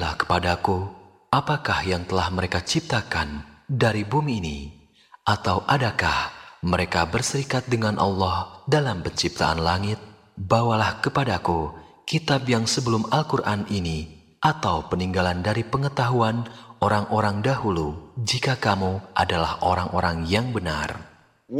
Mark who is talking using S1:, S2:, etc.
S1: Katakanlah kepadaku, apakah yang telah mereka ciptakan dari bumi ini? Atau adakah mereka berserikat dengan Allah dalam penciptaan langit? Bawalah kepadaku kitab yang sebelum Al-Quran ini, atau peninggalan dari pengetahuan orang-orang dahulu, jika kamu adalah orang-orang yang benar.